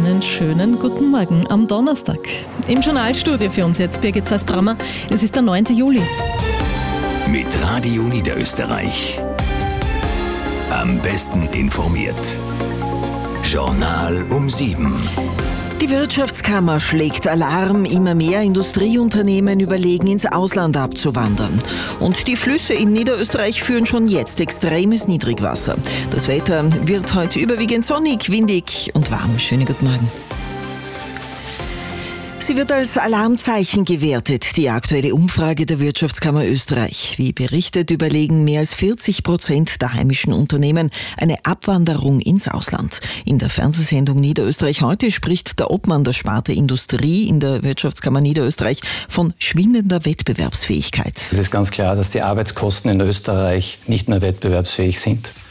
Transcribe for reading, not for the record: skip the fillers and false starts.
einen schönen guten Morgen am Donnerstag. Im Journalstudio für uns jetzt Birgit Sass-Brammer. Es ist der 9. Juli. Mit Radio Niederösterreich. Am besten informiert. Journal um 7. Die Wirtschaftskammer schlägt Alarm. Immer mehr Industrieunternehmen überlegen, ins Ausland abzuwandern. Und die Flüsse in Niederösterreich führen schon jetzt extremes Niedrigwasser. Das Wetter wird heute überwiegend sonnig, windig und warm. Schönen guten Morgen. Sie wird als Alarmzeichen gewertet, die aktuelle Umfrage der Wirtschaftskammer Österreich. Wie berichtet, überlegen mehr als 40% der heimischen Unternehmen eine Abwanderung ins Ausland. In der Fernsehsendung Niederösterreich heute spricht der Obmann der Sparte Industrie in der Wirtschaftskammer Niederösterreich von schwindender Wettbewerbsfähigkeit. Es ist ganz klar, dass die Arbeitskosten in Österreich nicht mehr wettbewerbsfähig sind.